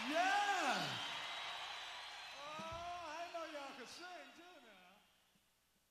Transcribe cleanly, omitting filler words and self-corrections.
Yeah! Oh, I know y'all can sing, too.